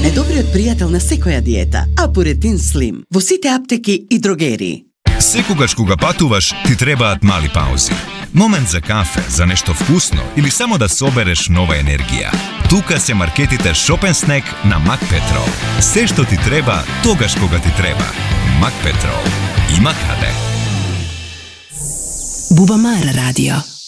најдобриот пријател на секоја диета, Апуретин Слим, во сите аптеки и дрогерии. Секогаш кога патуваш, ти требаат мали паузи. Момент за кафе, за нешто вкусно или само да собереш нова енергија. Тука се маркетите Shop & Snack на Макпетрол. Се што ти треба, тогаш кога ти треба. Макпетрол. Има каде. Бубамара радио.